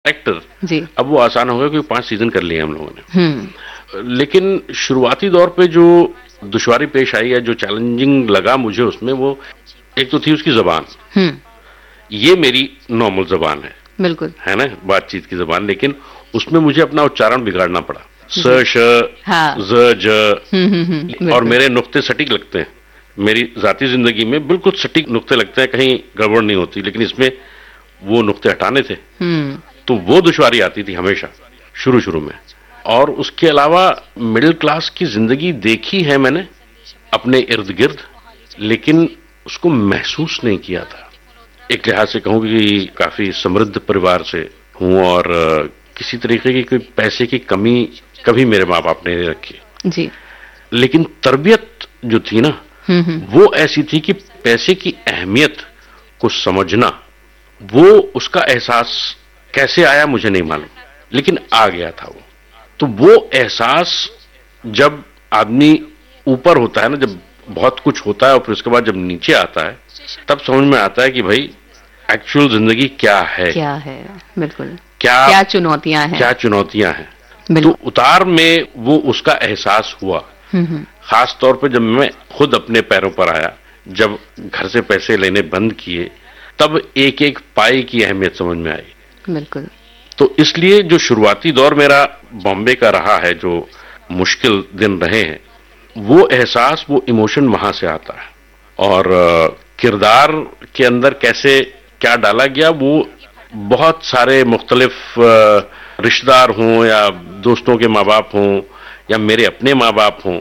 Actor जी। अब वो आसान हो गया क्योंकि 5 सीजन कर लिए हम लोगों ने। लेकिन शुरुआती दौर पे जो दुश्वारी पेश आई है, जो चैलेंजिंग लगा मुझे उसमें, वो एक तो थी उसकी जबान। ये मेरी नॉर्मल जबान है, बिल्कुल, है ना, बातचीत की जबान, लेकिन उसमें मुझे अपना उच्चारण बिगाड़ना पड़ा। स श हाँ। ज ज और बिल्कुल। मेरे नुक्ते सटीक लगते हैं। मेरी जाती जिंदगी में बिल्कुल सटीक नुक्ते लगते हैं, कहीं गड़बड़ नहीं होती, लेकिन इसमें वो नुक्ते हटाने थे। तो वो दुश्वारी आती थी हमेशा शुरू शुरू में। और उसके अलावा मिडिल क्लास की जिंदगी देखी है मैंने अपने इर्द गिर्द, लेकिन उसको महसूस नहीं किया था। एक लिहाज से कहूँ कि काफी समृद्ध परिवार से हूँ और किसी तरीके की कोई पैसे की कमी कभी मेरे माँ बाप ने नहीं रखी जी। लेकिन तरबियत जो थी ना, वो ऐसी थी कि पैसे की अहमियत को समझना, वो उसका एहसास कैसे आया मुझे नहीं मालूम, लेकिन आ गया था वो। तो वो एहसास जब आदमी ऊपर होता है ना, जब बहुत कुछ होता है और फिर उसके बाद जब नीचे आता है, तब समझ में आता है कि भाई एक्चुअल जिंदगी क्या है, बिल्कुल, क्या चुनौतियां हैं, क्या चुनौतियां हैं। तो उतार में वो उसका एहसास हुआ। खास तौर पे जब मैं खुद अपने पैरों पर आया, जब घर से पैसे लेने बंद किए, तब एक एक पाई की अहमियत समझ में आई। बिल्कुल। तो इसलिए जो शुरुआती दौर मेरा बॉम्बे का रहा है, जो मुश्किल दिन रहे हैं, वो एहसास, वो इमोशन वहां से आता है। और किरदार के अंदर कैसे क्या डाला गया, वो बहुत सारे मुख्तलिफ रिश्तेदार हों या दोस्तों के माँ बाप हों या मेरे अपने माँ बाप हों,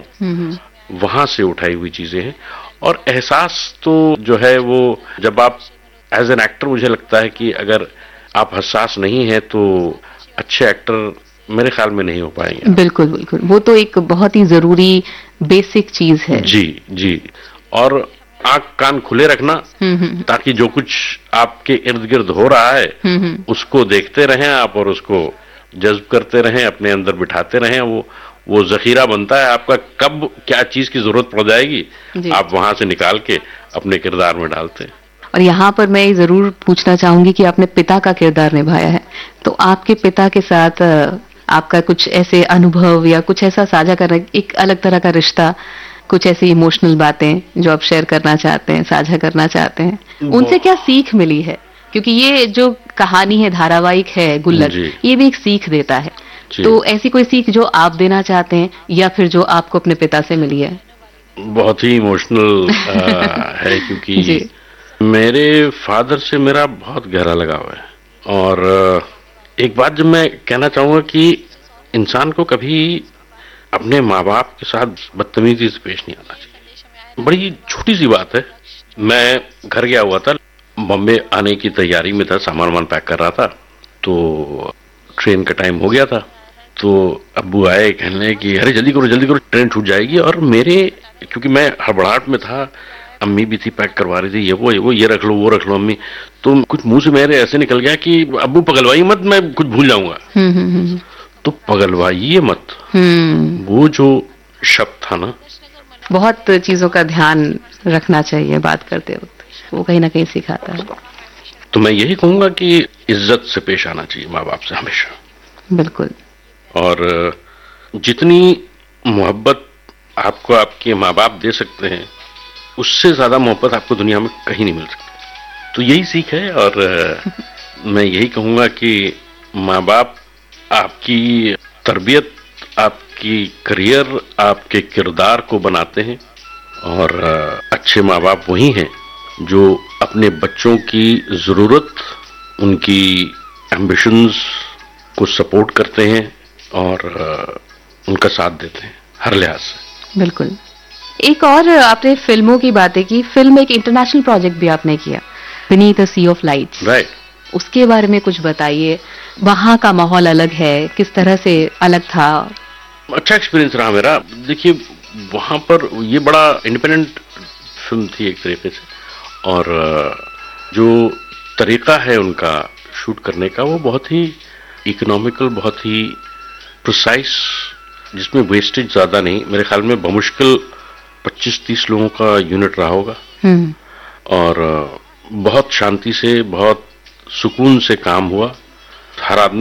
वहां से उठाई हुई चीजें हैं। और एहसास तो जो है वो जब आप एज एन एक्टर, मुझे लगता है कि अगर आप हसास नहीं है तो अच्छे एक्टर मेरे ख्याल में नहीं हो पाएंगे। बिल्कुल बिल्कुल, वो तो एक बहुत ही जरूरी बेसिक चीज है। जी जी। और आंख कान खुले रखना, ताकि जो कुछ आपके इर्द गिर्द हो रहा है उसको देखते रहें आप और उसको जज्ब करते रहें, अपने अंदर बिठाते रहें। वो जखीरा बनता है आपका, कब क्या चीज की जरूरत पड़ जाएगी आप वहां से निकाल के अपने किरदार में डालते हैं। और यहाँ पर मैं जरूर पूछना चाहूंगी कि आपने पिता का किरदार निभाया है, तो आपके पिता के साथ आपका कुछ ऐसे अनुभव या कुछ ऐसा साझा करना, एक अलग तरह का रिश्ता, कुछ ऐसी इमोशनल बातें जो आप शेयर करना चाहते हैं, साझा करना चाहते हैं, उनसे क्या सीख मिली है? क्योंकि ये जो कहानी है, धारावाहिक है गुल्लक, ये भी एक सीख देता है। तो ऐसी कोई सीख जो आप देना चाहते हैं या फिर जो आपको अपने पिता से मिली है? बहुत ही इमोशनल है, क्योंकि मेरे फादर से मेरा बहुत गहरा लगाव है। और एक बात जो मैं कहना चाहूंगा कि इंसान को कभी अपने माँ बाप के साथ बदतमीजी से पेश नहीं आना चाहिए। बड़ी छोटी सी बात है, मैं घर गया हुआ था, बॉम्बे आने की तैयारी में था, सामान पैक कर रहा था, तो ट्रेन का टाइम हो गया था। तो अब्बू आए, कहने कि अरे जल्दी करो ट्रेन छूट जाएगी। और मेरे, क्योंकि मैं हड़बड़ाहट में था, अम्मी भी थी, पैक करवा रही थी, ये रख लो, वो रख लो अम्मी, तो कुछ मुंह से मेरे ऐसे निकल गया कि अब्बू पगलवाई मत, मैं कुछ भूल जाऊंगा। तो पगलवाइए मत, वो जो शब्द था ना, बहुत चीजों का ध्यान रखना चाहिए बात करते वक्त, वो कहीं ना कहीं सिखाता है। तो मैं यही कहूंगा कि इज्जत से पेश आना चाहिए माँ बाप से हमेशा। बिल्कुल। और जितनी मोहब्बत आपको आपके माँ बाप दे सकते हैं, उससे ज्यादा मोहब्बत आपको दुनिया में कहीं नहीं मिल सकती। तो यही सीख है। और मैं यही कहूंगा कि माँ बाप आपकी तरबियत, आपकी करियर, आपके किरदार को बनाते हैं। और अच्छे माँ बाप वही हैं जो अपने बच्चों की जरूरत, उनकी एम्बिशंस को सपोर्ट करते हैं और उनका साथ देते हैं हर लिहाज से। बिल्कुल। एक और आपने फिल्मों की बातें की, फिल्म एक इंटरनेशनल प्रोजेक्ट भी आपने किया, beneath a C of lights. Right. उसके बारे में कुछ बताइए, वहां का माहौल अलग है, किस तरह से अलग था? अच्छा एक्सपीरियंस रहा मेरा। देखिए, वहां पर ये बड़ा इंडिपेंडेंट फिल्म थी एक तरीके से, और जो तरीका है उनका शूट करने का, वो बहुत ही इकोनॉमिकल, बहुत ही प्रिसाइज, जिसमें वेस्टेज ज्यादा नहीं। मेरे ख्याल में बमुश्किल 25-30 लोगों का यूनिट रहा होगा, और बहुत शांति से, बहुत सुकून से काम हुआ। हर आदमी